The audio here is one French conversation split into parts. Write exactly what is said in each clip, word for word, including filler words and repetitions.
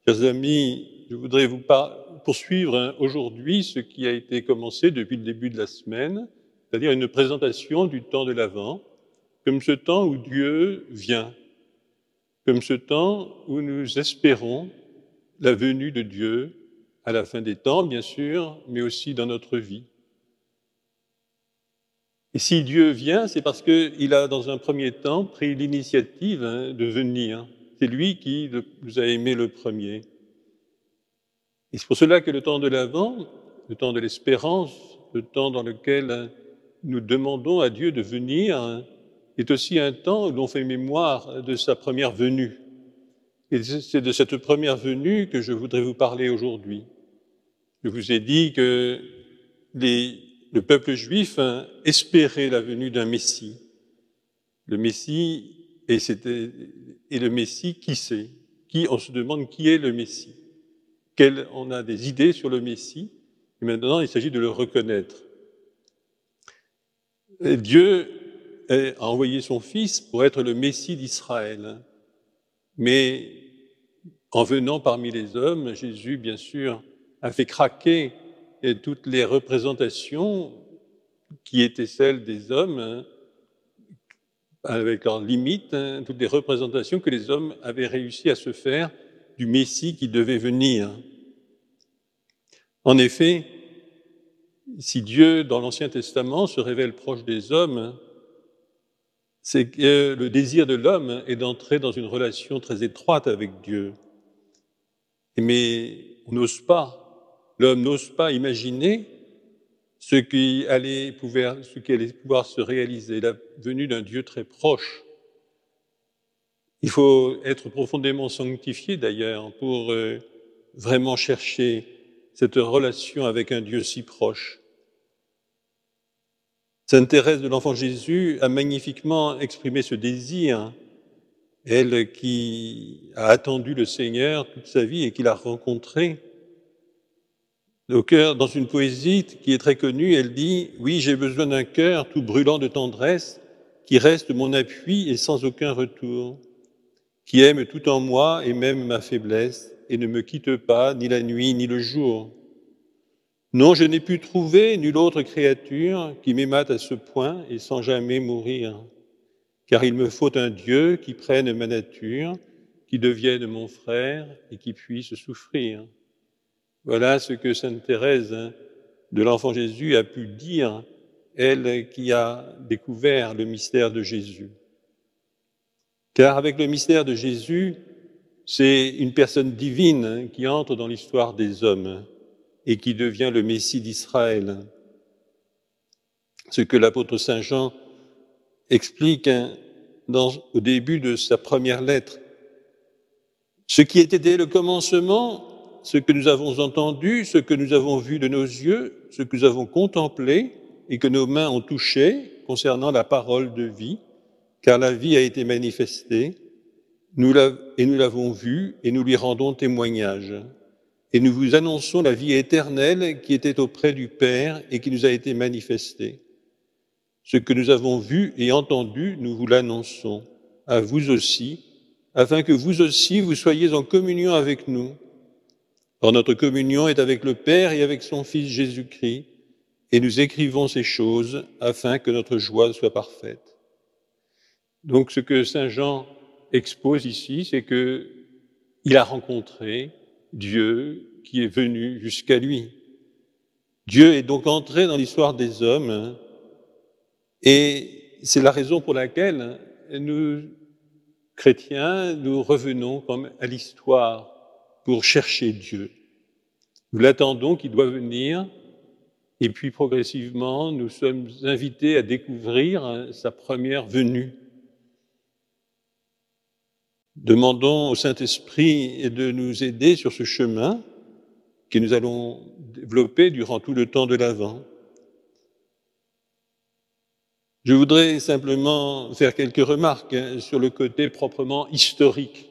Chers amis, je voudrais vous par- poursuivre hein, aujourd'hui ce qui a été commencé depuis le début de la semaine, c'est-à-dire une présentation du temps de l'Avent, comme ce temps où Dieu vient, comme ce temps où nous espérons la venue de Dieu à la fin des temps, bien sûr, mais aussi dans notre vie. Et si Dieu vient, c'est parce qu'il a, dans un premier temps, pris l'initiative hein, de venir. C'est lui qui le- nous a aimés le premier. Et c'est pour cela que le temps de l'Avent, le temps de l'espérance, le temps dans lequel nous demandons à Dieu de venir, est aussi un temps où l'on fait mémoire de sa première venue. Et c'est de cette première venue que je voudrais vous parler aujourd'hui. Je vous ai dit que les, le peuple juif espérait la venue d'un Messie. Le Messie, et, c'était, et le Messie, qui c'est? Qui, on se demande qui est le Messie. Quel, on a des idées sur le Messie, et maintenant il s'agit de le reconnaître. Et Dieu a envoyé son Fils pour être le Messie d'Israël, mais en venant parmi les hommes, Jésus, bien sûr, a fait craquer toutes les représentations qui étaient celles des hommes, hein, avec leurs limites, hein, toutes les représentations que les hommes avaient réussi à se faire du Messie qui devait venir. En effet, si Dieu, dans l'Ancien Testament, se révèle proche des hommes, c'est que le désir de l'homme est d'entrer dans une relation très étroite avec Dieu. Mais on n'ose pas, l'homme n'ose pas imaginer ce qui allait pouvoir, ce qui allait pouvoir se réaliser, la venue d'un Dieu très proche. Il faut être profondément sanctifié d'ailleurs pour euh, vraiment chercher cette relation avec un Dieu si proche. Sainte Thérèse de l'Enfant Jésus a magnifiquement exprimé ce désir, elle qui a attendu le Seigneur toute sa vie et qui l'a rencontré. Au cœur, dans une poésie qui est très connue, elle dit « Oui, j'ai besoin d'un cœur tout brûlant de tendresse, qui reste mon appui et sans aucun retour, qui aime tout en moi et même ma faiblesse, et ne me quitte pas ni la nuit ni le jour. Non, je n'ai pu trouver nulle autre créature qui m'aimât à ce point et sans jamais mourir. Car il me faut un Dieu qui prenne ma nature, qui devienne mon frère et qui puisse souffrir. » Voilà ce que sainte Thérèse de l'Enfant Jésus a pu dire, elle qui a découvert le mystère de Jésus. Car avec le mystère de Jésus, c'est une personne divine qui entre dans l'histoire des hommes et qui devient le Messie d'Israël. Ce que l'apôtre Saint Jean explique dans, au début de sa première lettre. Ce qui était dès le commencement, ce que nous avons entendu, ce que nous avons vu de nos yeux, ce que nous avons contemplé et que nos mains ont touché concernant la parole de vie, car la vie a été manifestée, nous et nous l'avons vue et nous lui rendons témoignage. Et nous vous annonçons la vie éternelle qui était auprès du Père et qui nous a été manifestée. Ce que nous avons vu et entendu, nous vous l'annonçons, à vous aussi, afin que vous aussi, vous soyez en communion avec nous. Or, notre communion est avec le Père et avec son Fils Jésus-Christ, et nous écrivons ces choses afin que notre joie soit parfaite. Donc, ce que Saint Jean expose ici, c'est qu'il a rencontré Dieu qui est venu jusqu'à lui. Dieu est donc entré dans l'histoire des hommes, et c'est la raison pour laquelle nous, chrétiens, nous revenons comme à l'histoire pour chercher Dieu. Nous l'attendons qu'il doit venir, et puis progressivement, nous sommes invités à découvrir sa première venue. Demandons au Saint-Esprit de nous aider sur ce chemin que nous allons développer durant tout le temps de l'Avent. Je voudrais simplement faire quelques remarques sur le côté proprement historique.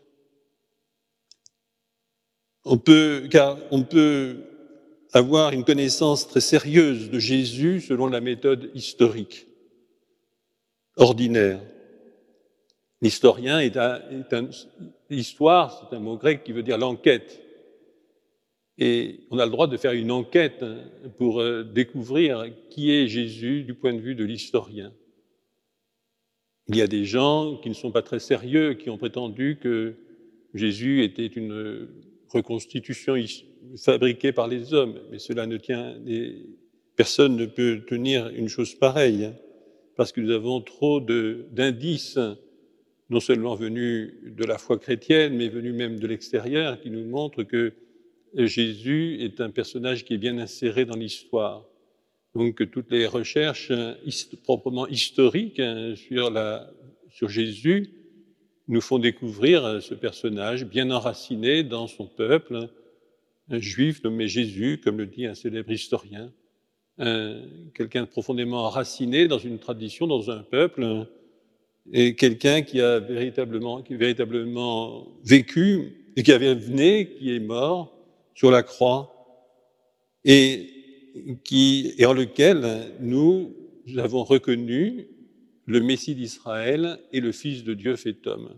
On peut, car on peut avoir une connaissance très sérieuse de Jésus selon la méthode historique, ordinaire. L'historien est un, est un, l'histoire, c'est un mot grec qui veut dire l'enquête. Et on a le droit de faire une enquête pour euh, découvrir qui est Jésus du point de vue de l'historien. Il y a des gens qui ne sont pas très sérieux, qui ont prétendu que Jésus était une reconstitution fabriquée par les hommes, mais cela ne tient, personne ne peut tenir une chose pareille, parce que nous avons trop de, d'indices, non seulement venus de la foi chrétienne, mais venus même de l'extérieur, qui nous montrent que Jésus est un personnage qui est bien inséré dans l'histoire. Donc toutes les recherches hist- proprement historiques hein, sur, la, sur Jésus nous font découvrir ce personnage bien enraciné dans son peuple, un juif nommé Jésus, comme le dit un célèbre historien, un, quelqu'un de profondément enraciné dans une tradition, dans un peuple, et quelqu'un qui a véritablement, qui a véritablement vécu et qui avait venu, qui est mort sur la croix, et qui, et en lequel nous avons reconnu le Messie d'Israël et le Fils de Dieu fait homme.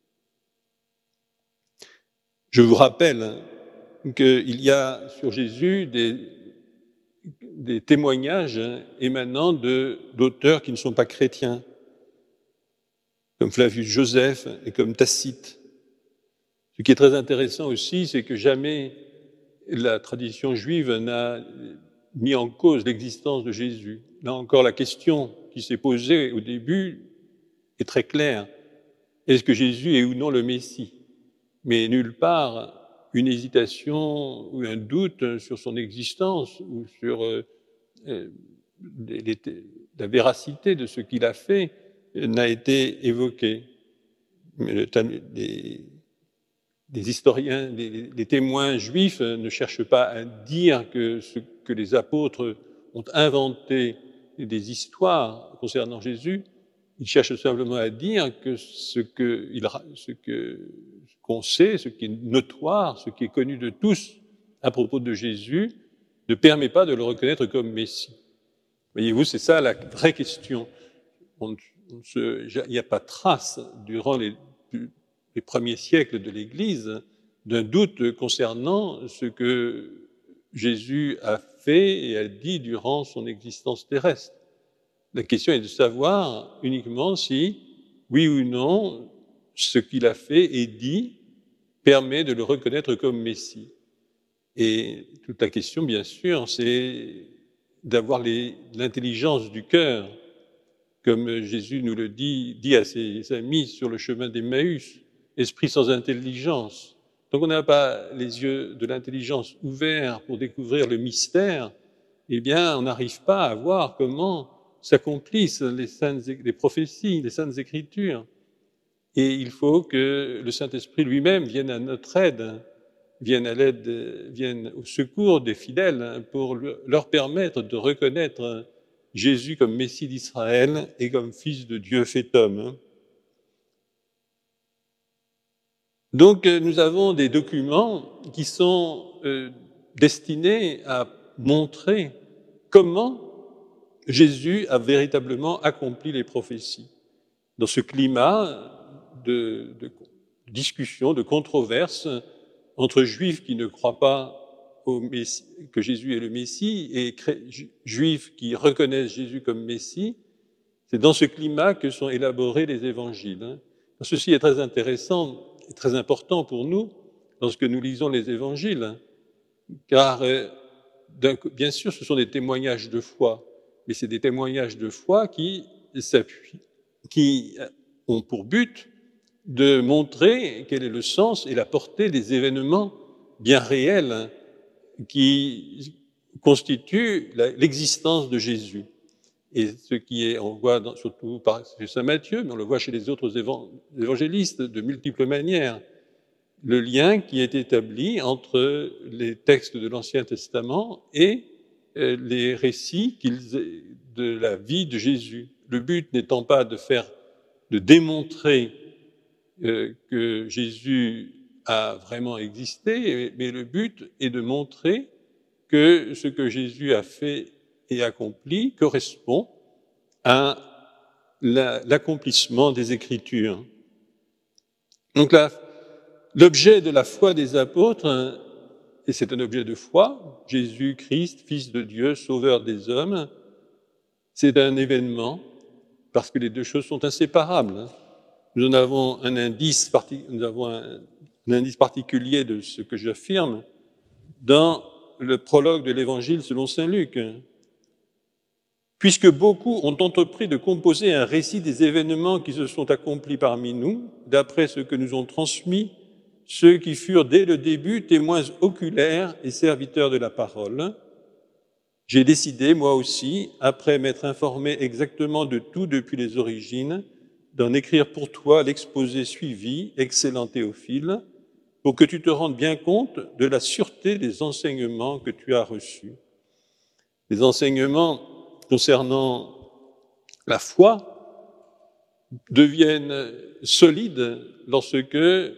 Je vous rappelle qu'il y a sur Jésus des, des témoignages émanant de, d'auteurs qui ne sont pas chrétiens, comme Flavius Joseph et comme Tacite. Ce qui est très intéressant aussi, c'est que jamais la tradition juive n'a mis en cause l'existence de Jésus. Là encore, la question qui s'est posée au début est très claire. Est-ce que Jésus est ou non le Messie? Mais nulle part une hésitation ou un doute sur son existence ou sur euh, les, les, la véracité de ce qu'il a fait n'a été évoqué. Mais le, les, les historiens, les, les témoins juifs ne cherchent pas à dire que ce que les apôtres ont inventé des histoires concernant Jésus, ils cherchent simplement à dire que ce que il, ce que qu'on sait, ce qui est notoire, ce qui est connu de tous à propos de Jésus, ne permet pas de le reconnaître comme Messie. Voyez-vous, c'est ça la vraie question. On, on se, il n'y a pas trace durant les, les premiers siècles de l'Église d'un doute concernant ce que Jésus a fait et a dit durant son existence terrestre. La question est de savoir uniquement si, oui ou non, ce qu'il a fait et dit permet de le reconnaître comme Messie. Et toute la question, bien sûr, c'est d'avoir les, l'intelligence du cœur, comme Jésus nous le dit, dit à ses amis sur le chemin d'Emmaüs, esprit sans intelligence. Donc on n'a pas les yeux de l'intelligence ouverts pour découvrir le mystère, eh bien on n'arrive pas à voir comment s'accomplissent les, saintes, les prophéties, les saintes écritures. Et il faut que le Saint-Esprit lui-même vienne à notre aide, vienne à l'aide, vienne au secours des fidèles pour leur permettre de reconnaître Jésus comme Messie d'Israël et comme Fils de Dieu fait homme. Donc nous avons des documents qui sont euh, destinés à montrer comment Jésus a véritablement accompli les prophéties. Dans ce climat de, de discussion, de controverse entre juifs qui ne croient pas au Messie, que Jésus est le Messie et juifs qui reconnaissent Jésus comme Messie, c'est dans ce climat que sont élaborés les évangiles. Ceci est très intéressant et très important pour nous lorsque nous lisons les évangiles, car bien sûr ce sont des témoignages de foi, mais c'est des témoignages de foi qui s'appuient, qui ont pour but de montrer quel est le sens et la portée des événements bien réels qui constituent l'existence de Jésus. Et ce qui est, on voit dans, surtout par, chez saint Matthieu, mais on le voit chez les autres évangélistes de multiples manières, le lien qui est établi entre les textes de l'Ancien Testament et euh, les récits de la vie de Jésus. Le but n'étant pas de faire, de démontrer euh, que Jésus a vraiment existé, mais le but est de montrer que ce que Jésus a fait et accompli correspond à la, l'accomplissement des Écritures. Donc là, l'objet de la foi des apôtres, et c'est un objet de foi, Jésus-Christ, Fils de Dieu, Sauveur des hommes, c'est un événement, parce que les deux choses sont inséparables. Nous en avons un indice, nous avons un, un indice particulier de ce que j'affirme dans le prologue de l'Évangile selon saint Luc. Puisque beaucoup ont entrepris de composer un récit des événements qui se sont accomplis parmi nous, d'après ce que nous ont transmis ceux qui furent dès le début témoins oculaires et serviteurs de la parole, j'ai décidé, moi aussi, après m'être informé exactement de tout depuis les origines, d'en écrire pour toi l'exposé suivi, excellent Théophile, pour que tu te rendes bien compte de la sûreté des enseignements que tu as reçus. Les enseignements concernant la foi deviennent solides lorsque euh,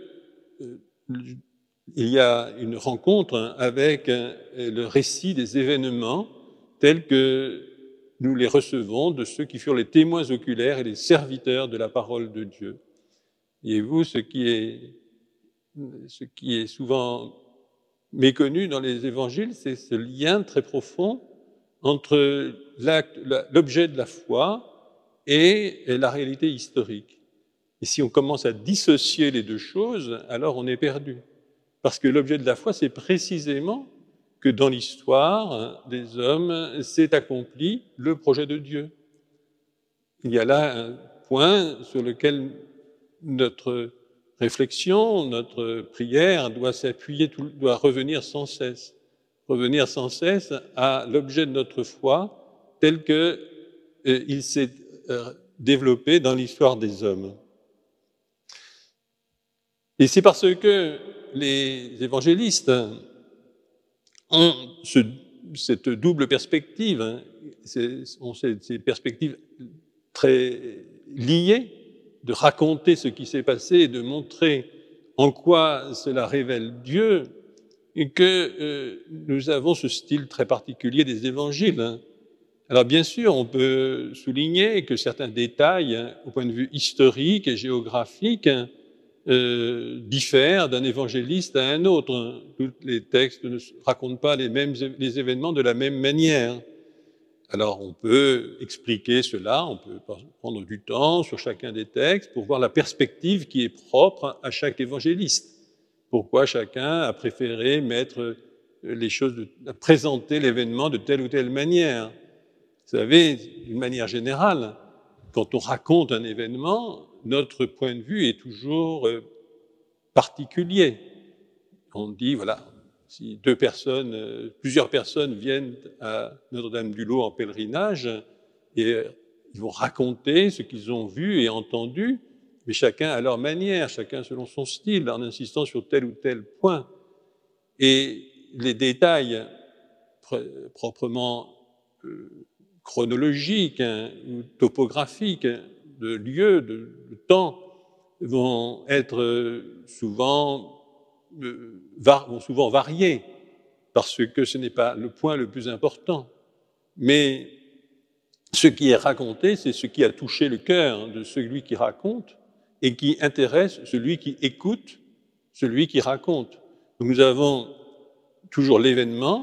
il y a une rencontre avec euh, le récit des événements tels que nous les recevons de ceux qui furent les témoins oculaires et les serviteurs de la parole de Dieu. Voyez-vous, ce qui est, ce qui est souvent méconnu dans les évangiles, c'est ce lien très profond entre l'objet de la foi et la réalité historique. Et si on commence à dissocier les deux choses, alors on est perdu. Parce que l'objet de la foi, c'est précisément que dans l'histoire des hommes s'est accompli le projet de Dieu. Il y a là un point sur lequel notre réflexion, notre prière doit s'appuyer, doit revenir sans cesse. Revenir sans cesse à l'objet de notre foi tel que euh, il s'est euh, développé dans l'histoire des hommes. Et c'est parce que les évangélistes ont ce, cette double perspective, hein, ont ces, ces perspectives très liées, de raconter ce qui s'est passé et de montrer en quoi cela révèle Dieu, et que euh, nous avons ce style très particulier des évangiles. Hein. Alors bien sûr, on peut souligner que certains détails, hein, au point de vue historique et géographique, hein, euh, diffèrent d'un évangéliste à un autre. Hein. Tous les textes ne racontent pas les mêmes les événements de la même manière. Alors on peut expliquer cela, on peut prendre du temps sur chacun des textes pour voir la perspective qui est propre à chaque évangéliste. Pourquoi chacun a préféré mettre les choses, de, présenter l'événement de telle ou telle manière. Vous savez, d'une manière générale, quand on raconte un événement, notre point de vue est toujours euh, particulier. On dit, voilà, si deux personnes, euh, plusieurs personnes viennent à Notre-Dame-du-Lot en pèlerinage, et euh, ils vont raconter ce qu'ils ont vu et entendu, mais chacun à leur manière, chacun selon son style, en insistant sur tel ou tel point. Et les détails pr- proprement euh, chronologiques hein, ou topographiques de lieux, de, de temps, vont être souvent, euh, var, vont souvent varier, parce que ce n'est pas le point le plus important. Mais ce qui est raconté, c'est ce qui a touché le cœur de celui qui raconte et qui intéresse celui qui écoute, celui qui raconte. Donc nous avons toujours l'événement,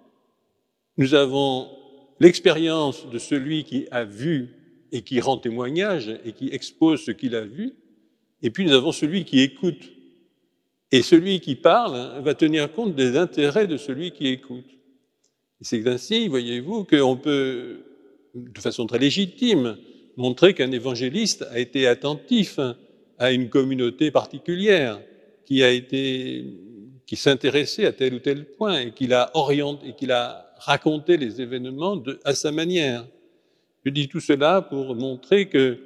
nous avons l'expérience de celui qui a vu et qui rend témoignage et qui expose ce qu'il a vu, et puis nous avons celui qui écoute. Et celui qui parle va tenir compte des intérêts de celui qui écoute. Et c'est ainsi, voyez-vous, qu'on peut, de façon très légitime, montrer qu'un évangéliste a été attentif à une communauté particulière, qui a été, qui s'intéressait à tel ou tel point, et qu'il a orienté, et qu'il a raconté les événements de, à sa manière. Je dis tout cela pour montrer que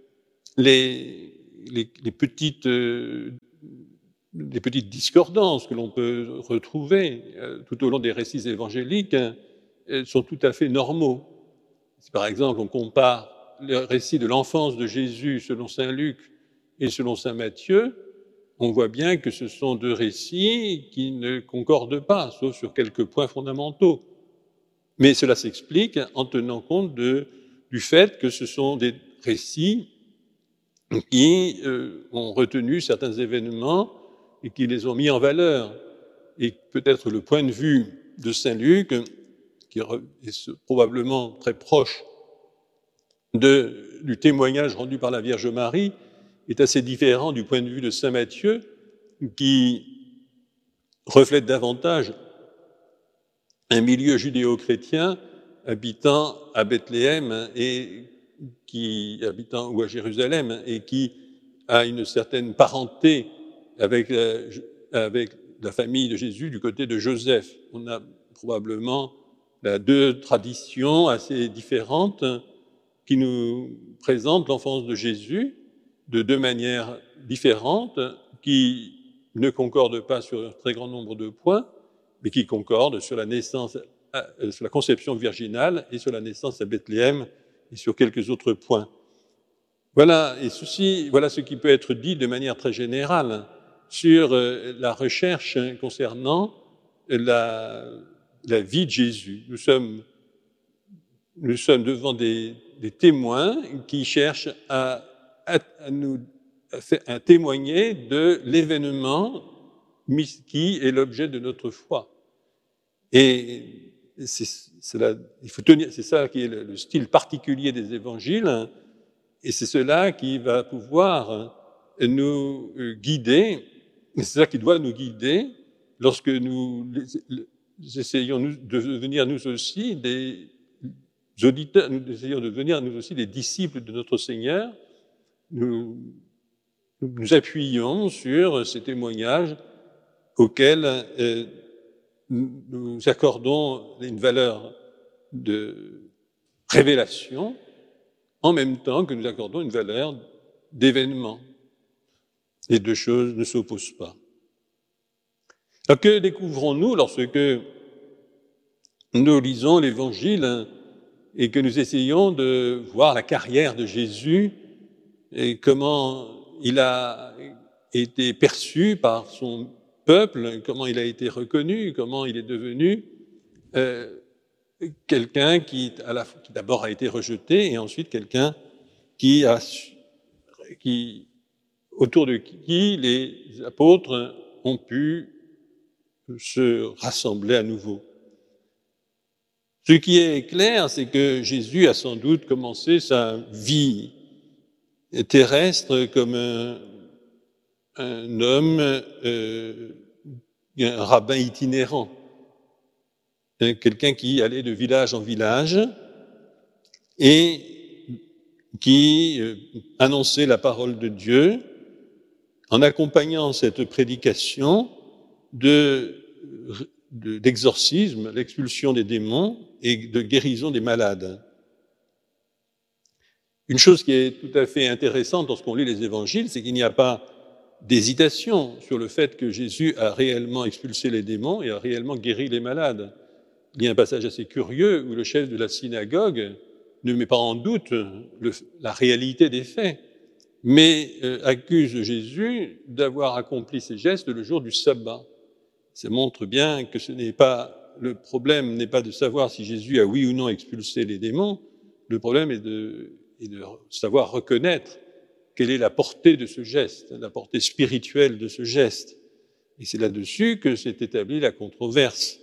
les, les, les petites euh, les petites discordances que l'on peut retrouver euh, tout au long des récits évangéliques euh, sont tout à fait normaux. Si par exemple on compare le récit de l'enfance de Jésus selon saint Luc et selon saint Matthieu, on voit bien que ce sont deux récits qui ne concordent pas, sauf sur quelques points fondamentaux. Mais cela s'explique en tenant compte de, du fait que ce sont des récits qui euh, ont retenu certains événements et qui les ont mis en valeur. Et peut-être le point de vue de saint Luc, qui est probablement très proche de, du témoignage rendu par la Vierge Marie, est assez différent du point de vue de saint Matthieu, qui reflète davantage un milieu judéo-chrétien habitant à Bethléem et qui habitant ou à Jérusalem et qui a une certaine parenté avec la, avec la famille de Jésus du côté de Joseph. On a probablement là, deux traditions assez différentes qui nous présentent l'enfance de Jésus de deux manières différentes, qui ne concordent pas sur un très grand nombre de points, mais qui concordent sur la naissance, sur la conception virginale et sur la naissance à Bethléem et sur quelques autres points. Voilà, et ceci, voilà ce qui peut être dit de manière très générale sur la recherche concernant la, la vie de Jésus. Nous sommes, nous sommes devant des, des témoins qui cherchent à, à, à nous à témoigner de l'événement qui est l'objet de notre foi. Et c'est, c'est, la, il faut tenir, c'est ça qui est le, le style particulier des évangiles, et c'est cela qui va pouvoir nous guider, et c'est ça qui doit nous guider lorsque nous essayons de devenir nous aussi des auditeurs, nous essayons de devenir nous aussi des disciples de notre Seigneur. Nous, nous nous appuyons sur ces témoignages auxquels euh, nous accordons une valeur de révélation en même temps que nous accordons une valeur d'événement. Les deux choses ne s'opposent pas. Alors que découvrons-nous lorsque nous lisons l'Évangile et que nous essayons de voir la carrière de Jésus et comment il a été perçu par son peuple, comment il a été reconnu, comment il est devenu euh, quelqu'un qui, à la, qui d'abord a été rejeté et ensuite quelqu'un qui a, qui, autour de qui les apôtres ont pu se rassembler à nouveau. Ce qui est clair, c'est que Jésus a sans doute commencé sa vie terrestre comme un, un homme, euh, un rabbin itinérant, quelqu'un qui allait de village en village et qui euh, annonçait la parole de Dieu en accompagnant cette prédication de, de, d'exorcisme, l'expulsion des démons et de guérison des malades. Une chose qui est tout à fait intéressante lorsqu'on lit les évangiles, c'est qu'il n'y a pas d'hésitation sur le fait que Jésus a réellement expulsé les démons et a réellement guéri les malades. Il y a un passage assez curieux où le chef de la synagogue ne met pas en doute le, la réalité des faits, mais euh, accuse Jésus d'avoir accompli ces gestes le jour du sabbat. Ça montre bien que ce n'est pas, le problème n'est pas de savoir si Jésus a oui ou non expulsé les démons, le problème est de, est de savoir reconnaître quelle est la portée de ce geste, la portée spirituelle de ce geste. Et c'est là-dessus que s'est établie la controverse.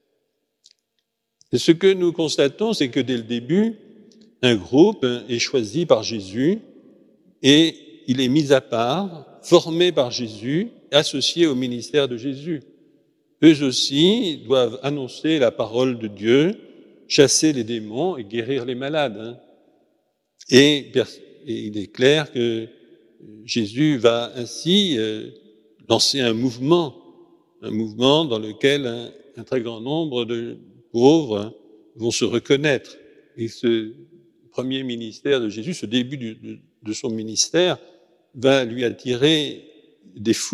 Et ce que nous constatons, c'est que dès le début, un groupe est choisi par Jésus et il est mis à part, formé par Jésus, associé au ministère de Jésus. Eux aussi doivent annoncer la parole de Dieu, chasser les démons et guérir les malades. Et, et il est clair que Jésus va ainsi euh, lancer un mouvement, un mouvement dans lequel un, un très grand nombre de pauvres vont se reconnaître. Et ce premier ministère de Jésus, ce début de, de, de son ministère, va lui attirer des foules.